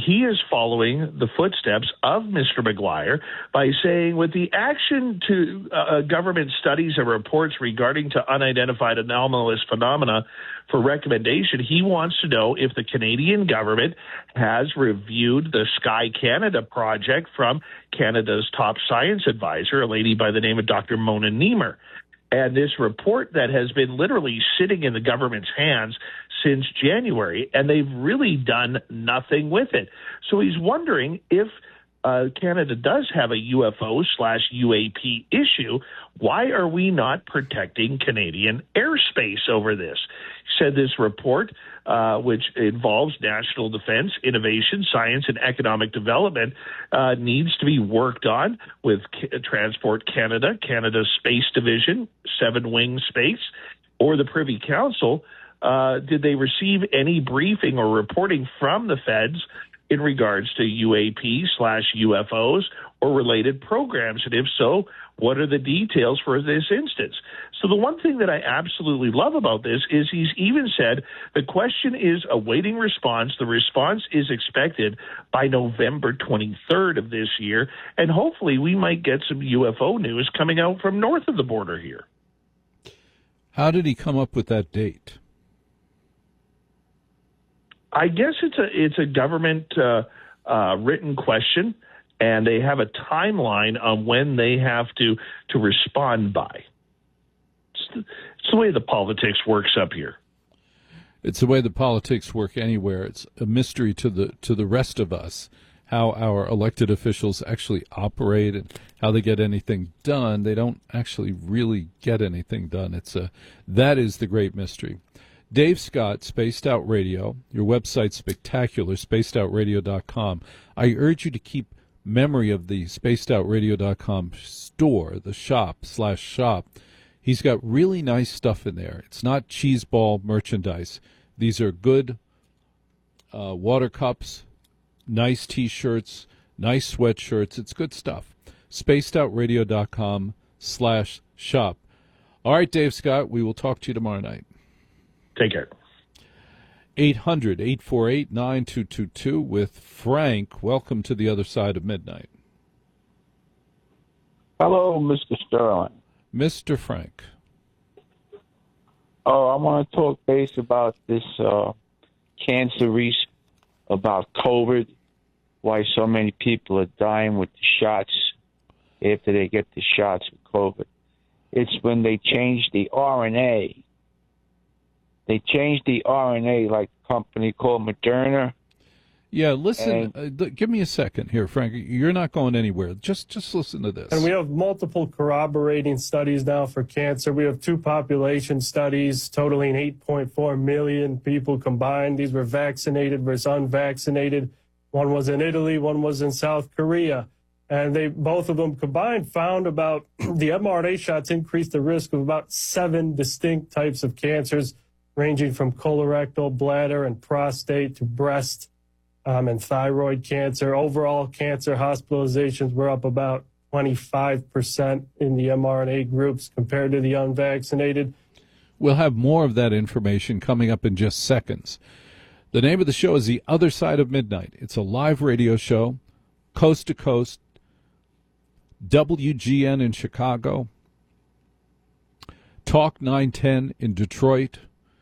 he is following the footsteps of Mr. Maguire by saying with the action to government studies and reports regarding to unidentified anomalous phenomena for recommendation, he wants to know if the Canadian government has reviewed the Sky Canada project from Canada's top science advisor, a lady by the name of Dr. Mona Niemer. And this report that has been literally sitting in the government's hands since January, and they've really done nothing with it. So he's wondering if Canada does have a UFO/UAP issue, why are we not protecting Canadian airspace over this? He said this report, which involves national defense, innovation, science, and economic development, needs to be worked on with Transport Canada, Canada's Space Division, Seven Wing Space, or the Privy Council. Did they receive any briefing or reporting from the feds in regards to UAP/UFOs or related programs? And if so, what are the details for this instance? So the one thing that I absolutely love about this is he's even said the question is awaiting response. The response is expected by November 23rd of this year, and hopefully we might get some UFO news coming out from north of the border here. How did he come up with that date? I guess it's a government written question, and they have a timeline on when they have to respond by. It's the way the politics works up here. It's the way the politics work anywhere. It's a mystery to the rest of us how our elected officials actually operate and how they get anything done. They don't actually really get anything done. That is the great mystery. Dave Scott, Spaced Out Radio. Your website's spectacular, spacedoutradio.com. I urge you to keep memory of the spacedoutradio.com store, the shop/shop. He's got really nice stuff in there. It's not cheeseball merchandise. These are good water cups, nice T-shirts, nice sweatshirts. It's good stuff. spacedoutradio.com/shop. All right, Dave Scott, we will talk to you tomorrow night. Take care. 800-848-9222 with Frank. Welcome to the other side of midnight. Hello, Mr. Sterling. Mr. Frank. Oh, I want to talk base about this cancer risk, about COVID, why so many people are dying with the shots after they get the shots with COVID. It's when they change the RNA. They changed the RNA, like a company called Moderna. Yeah, listen, give me a second here, Frank. You're not going anywhere. Just listen to this. And we have multiple corroborating studies now for cancer. We have 2 population studies totaling 8.4 million people combined. These were vaccinated versus unvaccinated. One was in Italy, one was in South Korea. And both of them combined found about the mRNA shots increased the risk of about 7 distinct types of cancers, ranging from colorectal, bladder, and prostate to breast and thyroid cancer. Overall cancer hospitalizations were up about 25% in the mRNA groups compared to the unvaccinated. We'll have more of that information coming up in just seconds. The name of the show is The Other Side of Midnight. It's a live radio show, coast to coast, WGN in Chicago, Talk 910 in Detroit,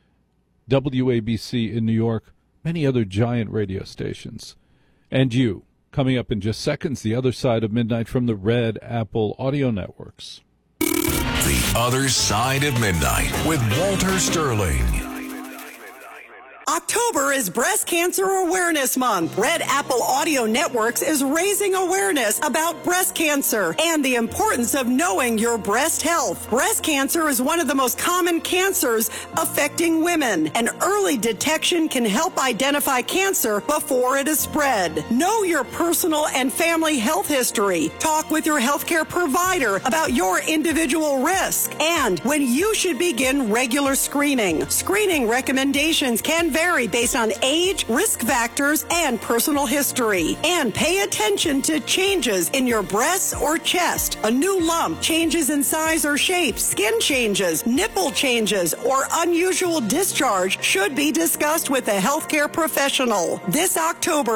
WABC in New York, many other giant radio stations. And you, coming up in just seconds, The Other Side of Midnight from the Red Apple Audio Networks. The Other Side of Midnight with Walter Sterling. October is Breast Cancer Awareness Month. Red Apple Audio Networks is raising awareness about breast cancer and the importance of knowing your breast health. Breast cancer is one of the most common cancers affecting women, and early detection can help identify cancer before it is spread. Know your personal and family health history. Talk with your healthcare provider about your individual risk and when you should begin regular screening. Screening recommendations can vary based on age, risk factors, and personal history. And pay attention to changes in your breasts or chest, a new lump, changes in size or shape, skin changes, nipple changes, or unusual discharge should be discussed with a healthcare professional. This October,